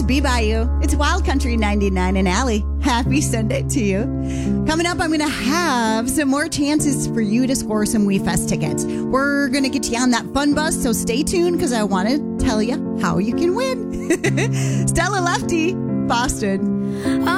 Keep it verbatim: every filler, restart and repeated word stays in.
Be Bayou. It's Wild Country ninety-nine and Allie. Happy Sunday to you. Coming up, I'm going to have some more chances for you to score some WeFest tickets. We're going to get you on that fun bus, so stay tuned because I want to tell you how you can win. Stella Lefty, Boston.